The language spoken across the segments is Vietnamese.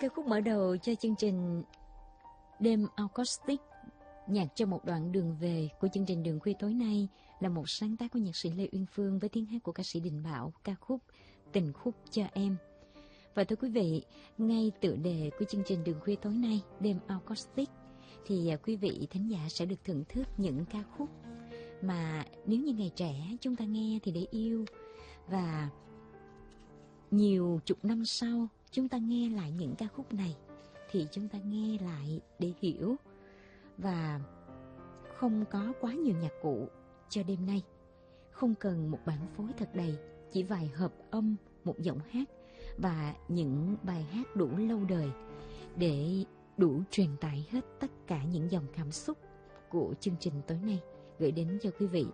Ca khúc mở đầu cho chương trình Đêm Acoustic, nhạc cho một đoạn đường về của chương trình Đường Khuya tối nay là một sáng tác của nhạc sĩ Lê Uyên Phương với tiếng hát của ca sĩ Đình Bảo, ca khúc Tình Khúc Cho Em. Và thưa quý vị, ngay tựa đề của chương trình Đường Khuya tối nay, Đêm Acoustic, thì quý vị thính giả sẽ được thưởng thức những ca khúc mà nếu như ngày trẻ chúng ta nghe thì để yêu, và nhiều chục năm sau chúng ta nghe lại những ca khúc này thì chúng ta nghe lại để hiểu, và không có quá nhiều nhạc cụ cho đêm nay. Không cần một bản phối thật đầy, chỉ vài hợp âm, một giọng hát và những bài hát đủ lâu đời để đủ truyền tải hết tất cả những dòng cảm xúc của chương trình tối nay gửi đến cho quý vị.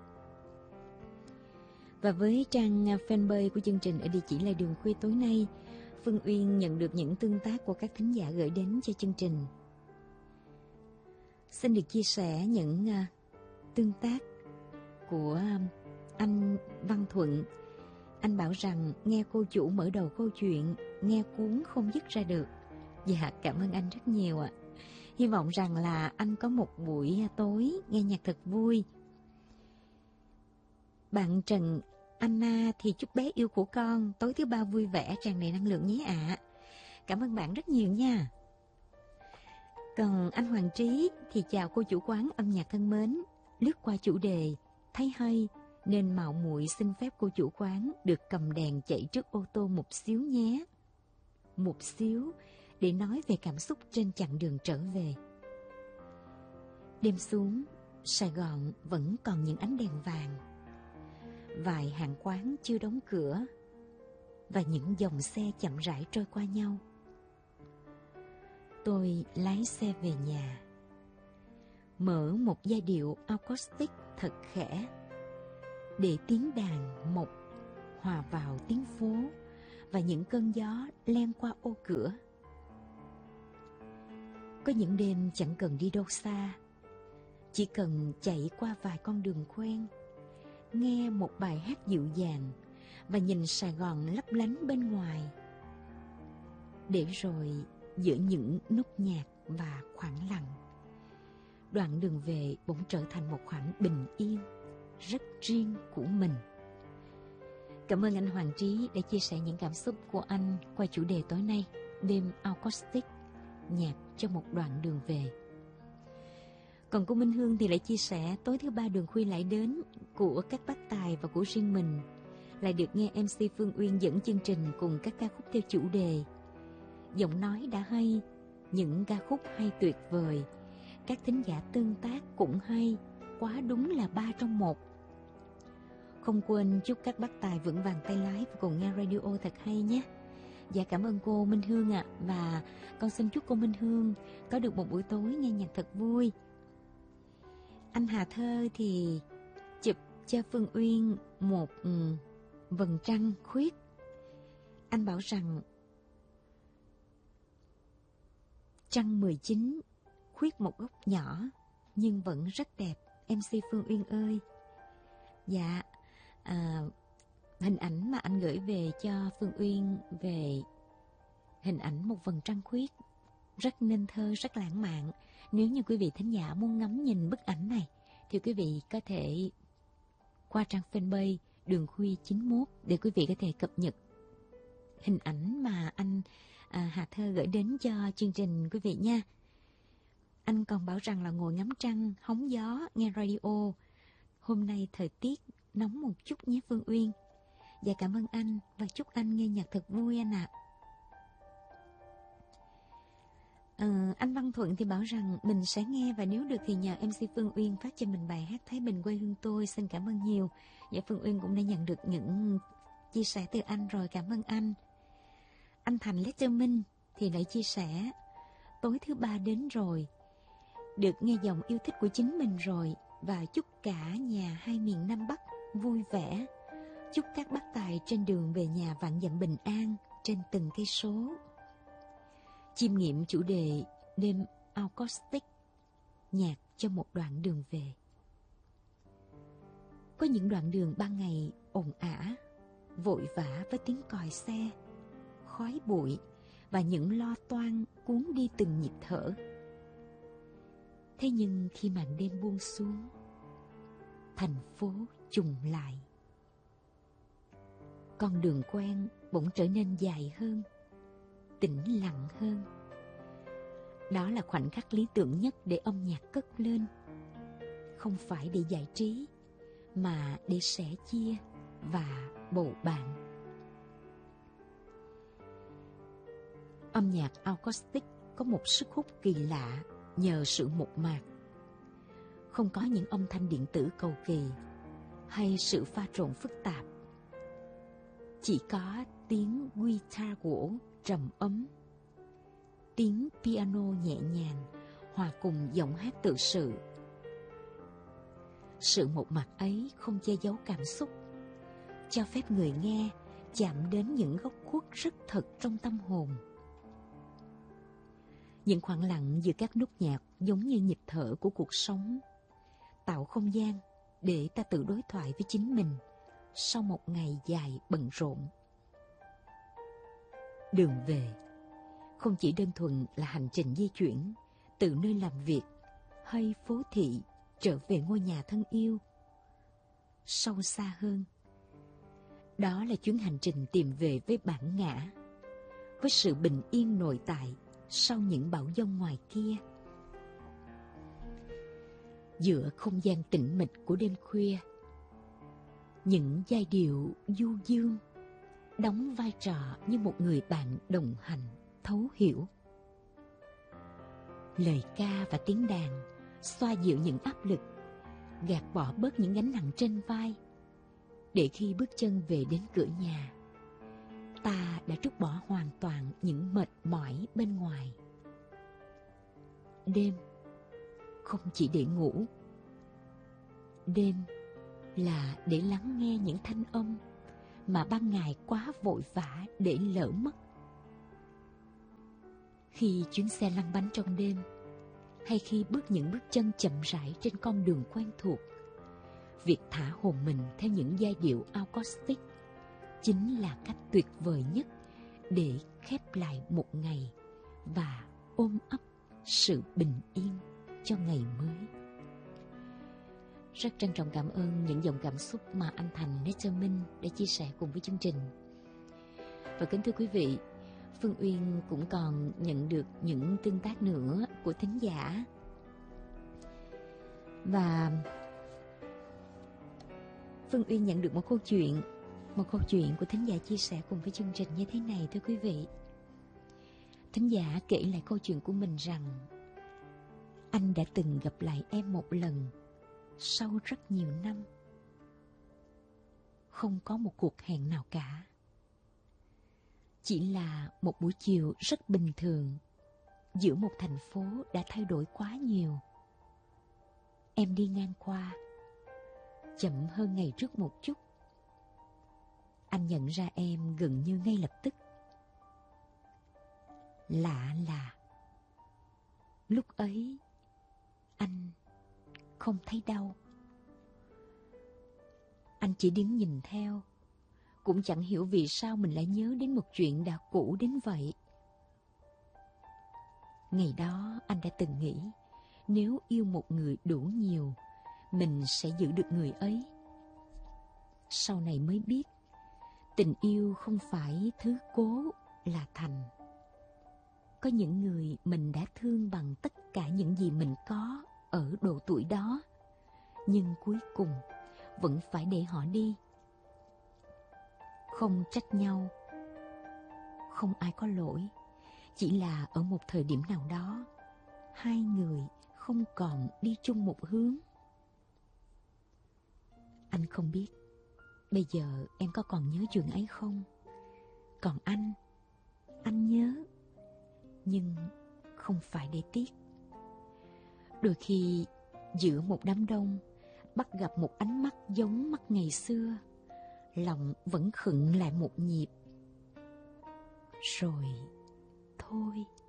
Và với trang fanpage của chương trình ở địa chỉ là Đường Khuya tối nay, Phương Uyên nhận được những tương tác của các thính giả gửi đến cho chương trình. Xin được chia sẻ những tương tác của anh Văn Thuận. Anh bảo rằng nghe cô chủ mở đầu câu chuyện, nghe cuốn không dứt ra được. Dạ, cảm ơn anh rất nhiều ạ. Hy vọng rằng là anh có một buổi tối nghe nhạc thật vui. Bạn Trần Anna thì chúc bé yêu của con tối thứ ba vui vẻ, tràn đầy năng lượng nhé ạ. Cảm ơn bạn rất nhiều nha. Còn anh Hoàng Trí thì chào cô chủ quán âm nhạc thân mến. Lướt qua chủ đề thấy hay nên mạo muội xin phép cô chủ quán được cầm đèn chạy trước ô tô một xíu nhé. Một xíu để nói về cảm xúc trên chặng đường trở về. Đêm xuống, Sài Gòn vẫn còn những ánh đèn vàng. Vài hàng quán chưa đóng cửa và những dòng xe chậm rãi trôi qua nhau. Tôi lái xe về nhà, mở một giai điệu acoustic thật khẽ để tiếng đàn mộc hòa vào tiếng phố và những cơn gió len qua ô cửa. Có những đêm chẳng cần đi đâu xa, chỉ cần chạy qua vài con đường quen, nghe một bài hát dịu dàng và nhìn Sài Gòn lấp lánh bên ngoài. Để rồi giữa những nốt nhạc và khoảng lặng, đoạn đường về bỗng trở thành một khoảng bình yên rất riêng của mình. Cảm ơn anh Hoàng Trí đã chia sẻ những cảm xúc của anh qua chủ đề tối nay, Đêm Acoustic, nhạc cho một đoạn đường về. Còn cô Minh Hương thì lại chia sẻ tối thứ ba Đường Khuya lại đến của các bác tài và của riêng mình, lại được nghe MC Phương Uyên dẫn chương trình cùng các ca khúc theo chủ đề. Giọng nói đã hay, những ca khúc hay tuyệt vời, các thính giả tương tác cũng hay, quá đúng là 3 trong 1. Không quên chúc các bác tài vững vàng tay lái và cùng nghe radio thật hay nhé. Dạ, cảm ơn cô Minh Hương ạ. Và con xin chúc cô Minh Hương có được một buổi tối nghe nhạc thật vui. Anh Hà Thơ thì chụp cho Phương Uyên một vầng trăng khuyết. Anh bảo rằng trăng 19 khuyết một góc nhỏ nhưng vẫn rất đẹp, MC Phương Uyên ơi. Dạ, hình ảnh mà anh gửi về cho Phương Uyên về hình ảnh một vầng trăng khuyết rất nên thơ, rất lãng mạn. Nếu như quý vị thính giả muốn ngắm nhìn bức ảnh này thì quý vị có thể qua trang fanpage Đường Khuya 91 để quý vị có thể cập nhật hình ảnh mà anh Hà Thơ gửi đến cho chương trình quý vị nha. Anh còn bảo rằng là ngồi ngắm trăng, hóng gió, nghe radio. Hôm nay thời tiết nóng một chút nhé Phương Uyên. Dạ, cảm ơn anh và chúc anh nghe nhạc thật vui anh ạ. Anh Văn Thuận thì bảo rằng mình sẽ nghe và nếu được thì nhờ MC Phương Uyên phát cho mình bài hát Thái Bình quê hương tôi. Xin cảm ơn nhiều. Dạ, Phương Uyên cũng đã nhận được những chia sẻ từ anh rồi, cảm ơn anh. Anh Thành Letterman thì lại chia sẻ tối thứ ba đến rồi, được nghe dòng yêu thích của chính mình rồi, và chúc cả nhà hai miền Nam Bắc vui vẻ. Chúc các bác tài trên đường về nhà vạn dặm bình an trên từng cây số. Chiêm nghiệm chủ đề Đêm Acoustic, nhạc cho một đoạn đường về. Có những đoạn đường ban ngày ồn ả, vội vã với tiếng còi xe, khói bụi và những lo toan cuốn đi từng nhịp thở. Thế nhưng khi màn đêm buông xuống, thành phố trùng lại. Con đường quen bỗng trở nên dài hơn, tĩnh lặng hơn. Đó là khoảnh khắc lý tưởng nhất để âm nhạc cất lên, không phải để giải trí, mà để sẻ chia và bầu bạn. Âm nhạc acoustic có một sức hút kỳ lạ nhờ sự mộc mạc. Không có những âm thanh điện tử cầu kỳ hay sự pha trộn phức tạp. Chỉ có tiếng guitar gỗ trầm ấm, tiếng piano nhẹ nhàng hòa cùng giọng hát tự sự. Sự mộc mạc ấy không che giấu cảm xúc, cho phép người nghe chạm đến những góc khuất rất thật trong tâm hồn. Những khoảng lặng giữa các nốt nhạc giống như nhịp thở của cuộc sống, tạo không gian để ta tự đối thoại với chính mình sau một ngày dài bận rộn. Đường về không chỉ đơn thuần là hành trình di chuyển từ nơi làm việc hay phố thị trở về ngôi nhà thân yêu. Sâu xa hơn, đó là chuyến hành trình tìm về với bản ngã, với sự bình yên nội tại sau những bão giông ngoài kia. Giữa không gian tĩnh mịch của đêm khuya, những giai điệu du dương đóng vai trò như một người bạn đồng hành thấu hiểu. Lời ca và tiếng đàn xoa dịu những áp lực, gạt bỏ bớt những gánh nặng trên vai, để khi bước chân về đến cửa nhà, ta đã trút bỏ hoàn toàn những mệt mỏi bên ngoài. Đêm không chỉ để ngủ, đêm là để lắng nghe những thanh âm mà ban ngày quá vội vã để lỡ mất. Khi chuyến xe lăn bánh trong đêm, hay khi bước những bước chân chậm rãi trên con đường quen thuộc, việc thả hồn mình theo những giai điệu acoustic chính là cách tuyệt vời nhất để khép lại một ngày và ôm ấp sự bình yên cho ngày mới. Rất trân trọng cảm ơn những dòng cảm xúc mà anh Thành Nectarmin đã chia sẻ cùng với chương trình. Và kính thưa quý vị, Phương Uyên cũng còn nhận được những tương tác nữa của thính giả. Và Phương Uyên nhận được một câu chuyện của thính giả chia sẻ cùng với chương trình như thế này, thưa quý vị. Thính giả kể lại câu chuyện của mình rằng anh đã từng gặp lại em một lần sau rất nhiều năm. Không có một cuộc hẹn nào cả. Chỉ là một buổi chiều rất bình thường giữa một thành phố đã thay đổi quá nhiều. Em đi ngang qua, chậm hơn ngày trước một chút. Anh nhận ra em gần như ngay lập tức. Lạ là lúc ấy anh không thấy đau. Anh chỉ đứng nhìn theo, cũng chẳng hiểu vì sao mình lại nhớ đến một chuyện đã cũ đến vậy. Ngày đó anh đã từng nghĩ, nếu yêu một người đủ nhiều, mình sẽ giữ được người ấy. Sau này mới biết, tình yêu không phải thứ cố là thành. Có những người mình đã thương bằng tất cả những gì mình có ở độ tuổi đó, nhưng cuối cùng vẫn phải để họ đi. Không trách nhau, không ai có lỗi, chỉ là ở một thời điểm nào đó, hai người không còn đi chung một hướng. Anh không biết bây giờ em có còn nhớ chuyện ấy không? Còn anh nhớ, nhưng không phải để tiếc. Đôi khi giữa một đám đông, bắt gặp một ánh mắt giống mắt ngày xưa, lòng vẫn khựng lại một nhịp. Rồi thôi.